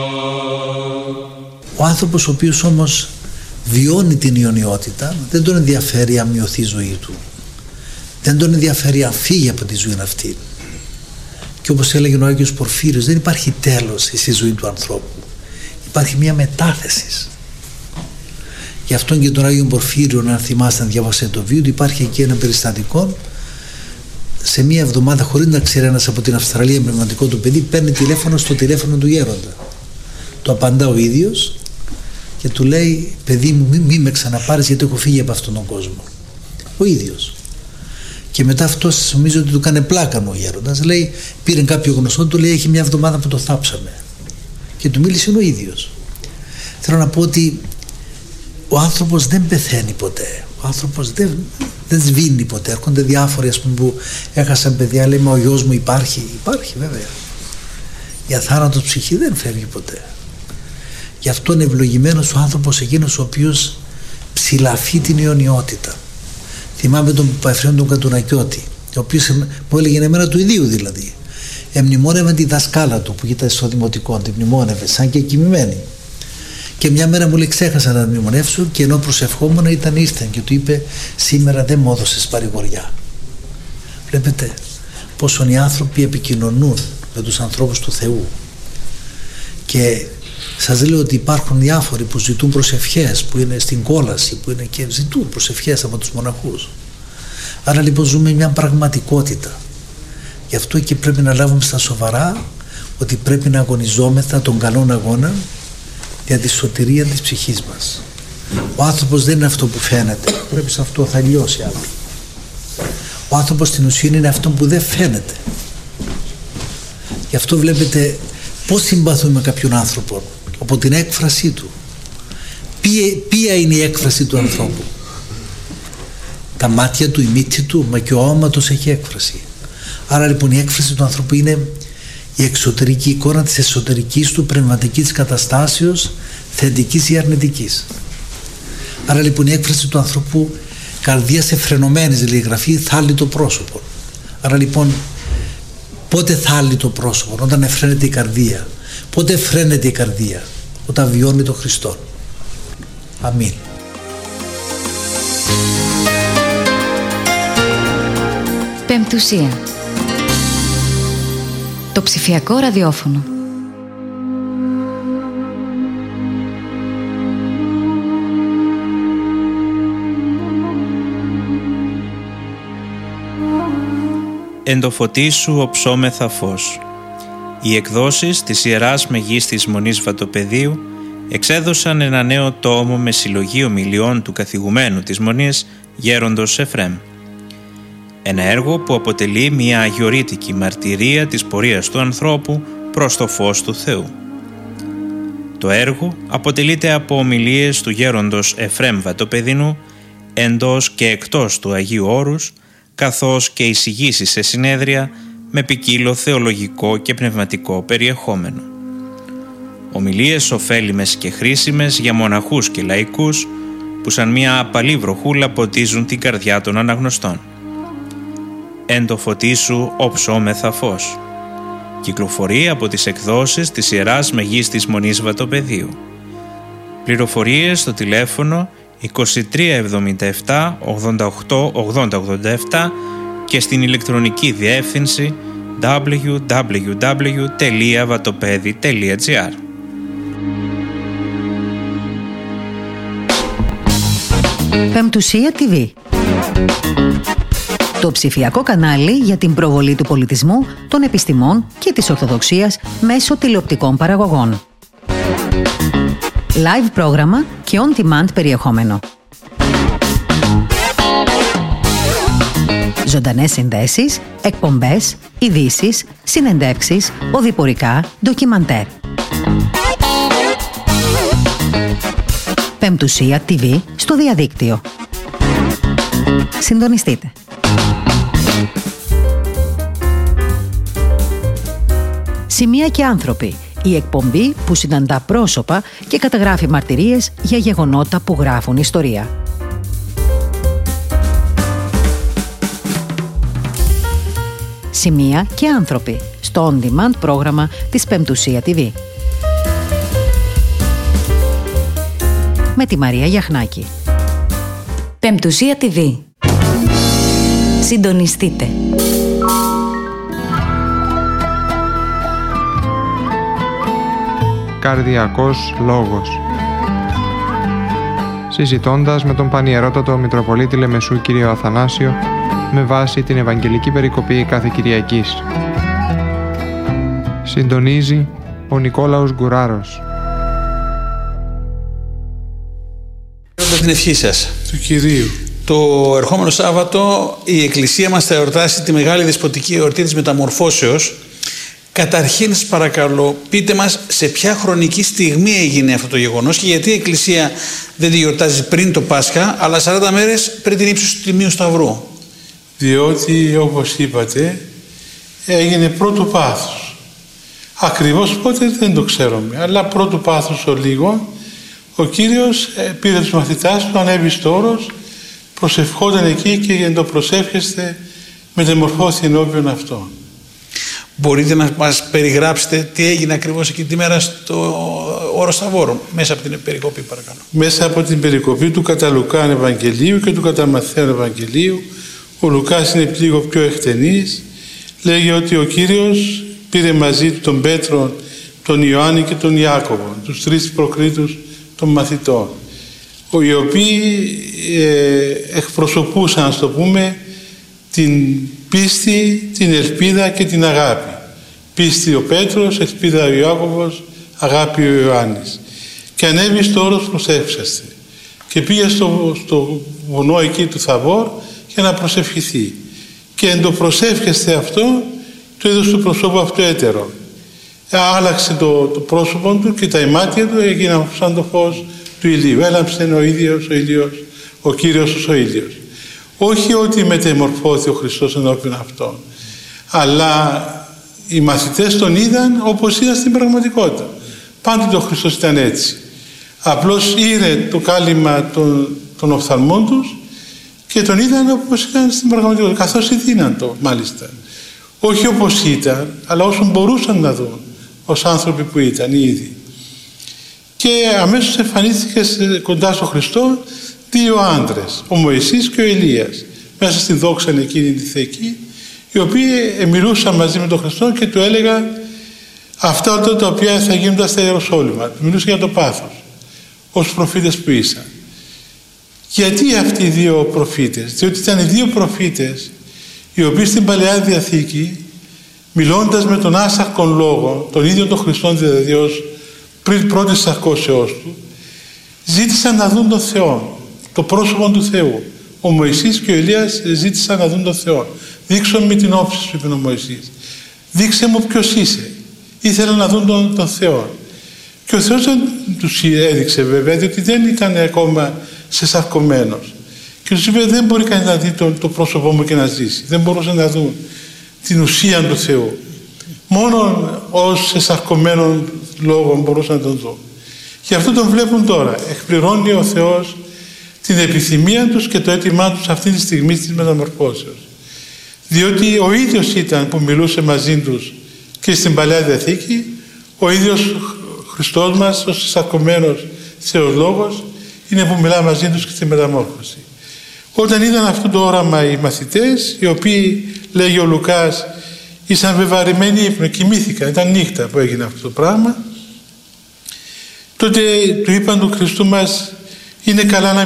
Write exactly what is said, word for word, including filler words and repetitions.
Ο άνθρωπος ο οποίος όμως βιώνει την ιονιότητα, δεν τον ενδιαφέρει αν μειωθεί η ζωή του, δεν τον ενδιαφέρει αν φύγει από τη ζωή αυτή. Και όπως έλεγε ο Άγιος Πορφύριος, δεν υπάρχει τέλος στη ζωή του ανθρώπου, υπάρχει μια μετάθεση. Γι' αυτόν και τον Άγιο Πορφύριο, αν θυμάστε, να διάβασετε το βίντεο, υπάρχει εκεί ένα περιστατικό. Σε μία εβδομάδα, χωρίς να ξέρει ένας από την Αυστραλία πνευματικό του παιδί, παίρνει τηλέφωνο στο τηλέφωνο του γέροντα. Το απαντά ο ίδιος και του λέει: παιδί μου, μην μη με ξαναπάρεις, γιατί έχω φύγει από αυτόν τον κόσμο. Ο ίδιος. Και μετά αυτός, νομίζω ότι του κάνει πλάκα ο γέροντας. Λέει: πήρε κάποιο γνωστό, του λέει: έχει μια εβδομάδα που το θάψαμε. Και του μίλησε ο ίδιος. Θέλω να πω ότι ο άνθρωπος δεν πεθαίνει ποτέ. Ο άνθρωπος δεν, δεν σβήνει ποτέ. Έρχονται διάφοροι, ας πούμε, που έχασαν παιδιά, λέει: μα ο γιος μου υπάρχει. Υπάρχει, βέβαια. Η αθάνατος ψυχή δεν φεύγει ποτέ. Γι' αυτό είναι ευλογημένος ο άνθρωπος εκείνος ο οποίος ψηλαφεί την αιωνιότητα. Θυμάμαι τον Παπαεφραίον τον Κατουνακιώτη, ο οποίος μου έλεγε εμένα του ιδίου δηλαδή. Εμνημόνευε τη δασκάλα του που ήταν στο δημοτικό, την μνημόνευε σαν και κοιμημένη. Και μια μέρα μου λέει: ξέχασα να μνημονεύσω, και ενώ προσευχόμουν ήταν ήρθαν και του είπε: σήμερα δεν μου έδωσες παρηγοριά. Βλέπετε πόσον οι άνθρωποι επικοινωνούν με τους ανθρώπους του Θεού. Και σας λέω ότι υπάρχουν διάφοροι που ζητούν προσευχές, που είναι στην κόλαση, που είναι και ζητούν προσευχές από τους μοναχούς. Άρα λοιπόν ζούμε μια πραγματικότητα. Γι' αυτό και πρέπει να λάβουμε στα σοβαρά ότι πρέπει να αγωνιζόμεθα τον καλόν αγώνα για τη σωτηρία της ψυχής μας. Ο άνθρωπος δεν είναι αυτό που φαίνεται, πρέπει σε αυτό θα λιώσει άλλο. Ο άνθρωπος στην ουσία είναι αυτό που δεν φαίνεται. Γι' αυτό βλέπετε πώς συμπαθούμε κάποιον άνθρωπο, από την έκφρασή του. Ποια, ποια είναι η έκφραση του ανθρώπου? Τα μάτια του, η μύτη του, μα και ο όματος έχει έκφραση. Άρα λοιπόν η έκφραση του ανθρώπου είναι η εξωτερική εικόνα της εσωτερικής του πνευματικής καταστάσεως, θετικής ή αρνητικής. Άρα λοιπόν η έκφραση του ανθρώπου, καρδίας εφρενωμένης, λέει η Γραφή, θάλει το πρόσωπο. Άρα λοιπόν πότε θάλει το πρόσωπο? Όταν εφραίνεται η καρδία. Πότε εφραίνεται η καρδία? Όταν βιώνει τον Χριστό. Αμήν. Πεμπτουσία. Το ψηφιακό ραδιόφωνο. Εν το φωτί σου οψόμεθα φως. Οι εκδόσεις της Ιεράς Μεγίστης Μονής Βατοπεδίου εξέδωσαν ένα νέο τόμο με συλλογή ομιλιών του καθηγουμένου της Μονής, Γέροντος Εφρέμ. Ένα έργο που αποτελεί μια αγιορείτικη μαρτυρία της πορείας του ανθρώπου προς το φως του Θεού. Το έργο αποτελείται από ομιλίες του Γέροντος Εφρέμ Βατοπεδινού εντός και εκτός του Αγίου Όρους, καθώς και εισηγήσεις σε συνέδρια με ποικίλο θεολογικό και πνευματικό περιεχόμενο. Ομιλίες ωφέλιμες και χρήσιμες για μοναχούς και λαϊκούς που σαν μια απαλή βροχούλα ποτίζουν την καρδιά των αναγνωστών. Εν το φωτί σου οψόμεθα φως. Κυκλοφορεί από τις εκδόσεις της Ιεράς Μεγίστης Μονής Βατοπεδίου. Πληροφορίες στο τηλέφωνο είκοσι τρία εβδομήντα επτά ογδόντα οκτώ ογδόντα ογδόντα επτά και στην ηλεκτρονική διεύθυνση double-u double-u double-u τελεία vatopedi τελεία gr. Πεμπτουσία τι βι. Το ψηφιακό κανάλι για την προβολή του πολιτισμού, των επιστημών και της Ορθοδοξίας μέσω τηλεοπτικών παραγωγών. Live πρόγραμμα και on-demand περιεχόμενο. Ζωντανές συνδέσεις, εκπομπές, ειδήσεις, συνεντεύξεις, οδηπορικά, ντοκιμαντέρ. Πεμπτουσία τι βι στο διαδίκτυο. Συντονιστείτε. Σημεία και άνθρωποι. Η εκπομπή που συναντά πρόσωπα και καταγράφει μαρτυρίες για γεγονότα που γράφουν ιστορία. Σημεία και άνθρωποι στο on-demand πρόγραμμα της Πεμπτουσία τι βι. με τη Μαρία Γιαχνάκη. Πεμπτουσία τι βι. Συντονιστείτε. Καρδιακός λόγος. Συζητώντας με τον Πανιερότατο Μητροπολίτη Λεμεσού κύριο Αθανάσιο με βάση την Ευαγγελική Περικοπή κάθε Κυριακής. Συντονίζει ο Νικόλαος Γκουράρος. Την ευχή σας. Του Κυρίου. Το ερχόμενο Σάββατο η Εκκλησία μας θα εορτάσει τη μεγάλη δεσποτική εορτή της Μεταμορφώσεως. Καταρχήν, σας παρακαλώ, πείτε μας σε ποια χρονική στιγμή έγινε αυτό το γεγονός και γιατί η Εκκλησία δεν τη γιορτάζει πριν το Πάσχα, αλλά σαράντα μέρες πριν την ύψωση του Τιμίου Σταυρού. Διότι, όπως είπατε, έγινε πρώτου πάθους. Ακριβώς πότε δεν το ξέρουμε, αλλά πρώτου πάθους ο λίγο, ο Κύριος πήρε τους μαθητάς του, ανέβη στο όρος, προσευχόταν εκεί και για να το προσεύχεστε μεταμορφώθηκε ενώπιον αυτών. Μπορείτε να μας περιγράψετε τι έγινε ακριβώς εκείνη τη μέρα στο όρος Σταυόρου, μέσα από την περικοπή, παρακαλώ. Μέσα από την περικοπή του κατά Λουκάν Ευαγγελίου και του κατά Μαθαίων Ευαγγελίου, ο Λουκάς είναι λίγο πιο εκτενής, λέγει ότι ο Κύριος πήρε μαζί του τον Πέτρο, τον Ιωάννη και τον Ιάκωβο, τους τρεις προκρίτους των μαθητών, οι οποίοι ε, εκπροσωπούσαν, ας το πούμε, την πίστη, την ελπίδα και την αγάπη. Πίστη ο Πέτρος, ελπίδα ο Ιάκωβος, αγάπη ο Ιωάννης. Και ανέβη στο όρος προσεύξαστε. Και πήγε στο, στο βουνό εκεί του Θαβόρ για να προσευχηθεί. Και εν το προσεύχεστε αυτό, το είδος του προσώπου αυτό έτερο. Άλλαξε το, το πρόσωπο του και τα ημάτια του έγιναν σαν το φως του ηλίου. Έλαμψε ο ίδιος ο ήλιος, ο Κύριος ο ήλιος. Όχι ότι μετεμορφώθηκε ο Χριστός ενώπιον αυτών, αλλά οι μαθητές τον είδαν όπως είδαν στην πραγματικότητα. Πάντοτε ο Χριστός ήταν έτσι. Απλώς ήρε το κάλυμα των, των οφθαλμών τους και τον είδαν όπως ήταν στην πραγματικότητα, καθώς ειδήναν το μάλιστα. Όχι όπως ήταν, αλλά όσο μπορούσαν να δουν ως άνθρωποι που ήταν ήδη. Και αμέσως εμφανίστηκε κοντά στον Χριστό δύο άντρες, ο Μωυσής και ο Ηλίας, μέσα στην δόξα εκείνη τη θεϊκή, οι οποίοι μιλούσαν μαζί με τον Χριστό και του έλεγαν αυτά τα οποία θα γίνονταν στα Ιεροσόλυμα. Μιλούσαν για το πάθος, ως προφήτες που ήσαν. Γιατί αυτοί οι δύο προφήτες? Διότι ήταν οι δύο προφήτες οι οποίοι στην Παλαιά Διαθήκη, μιλώντας με τον άσαρκον λόγο, τον ίδιο τον Χριστόν δηλαδή ως πριν πρώτης σαρκώσεώς του, ζήτησαν να δουν τον Θεό, το πρόσωπο του Θεού. Ο Μωυσής και ο Ηλίας ζήτησαν να δουν τον Θεό. Δείξω με την όψη σου, είπε ο Μωυσής. Δείξε μου ποιος είσαι. Ήθελαν να δουν τον, τον Θεό. Και ο Θεός δεν τους έδειξε βέβαια, διότι δεν ήταν ακόμα σεσαρκωμένος. Και τους είπε δεν μπορεί κανείς να δει το, το πρόσωπό μου και να ζήσει. Δεν μπορούσαν να δουν την ουσία του Θεού. Μόνο ως σεσαρκωμένων λόγων μπορούσαν να τον δουν. Και αυτό τον βλέπουν τώρα. Εκπληρώνει ο Θεός την επιθυμία τους και το αίτημά τους αυτή τη στιγμή της μεταμορφώσεως. Διότι ο ίδιος ήταν που μιλούσε μαζί τους και στην Παλαιά Διαθήκη, ο ίδιος Χριστός μας, ο συσσαρκωμένος Θεός Λόγος, είναι που μιλά μαζί τους και στη μεταμόρφωση. Όταν είδαν αυτό το όραμα οι μαθητές, οι οποίοι, λέγει ο Λουκάς, ήσαν βεβαρημένοι ύπνο, κοιμήθηκαν, ήταν νύχτα που έγινε αυτό το πράγμα, τότε του είπαν του Χριστού μας, είναι καλά να